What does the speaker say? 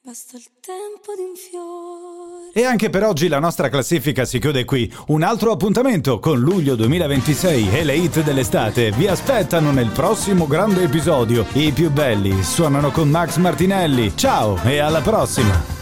basta il tempo di un fiore. E anche per oggi la nostra classifica si chiude qui. Un altro appuntamento con luglio 2026 e le hit dell'estate vi aspettano nel prossimo grande episodio. I più belli suonano con Max Martinelli. Ciao e alla prossima!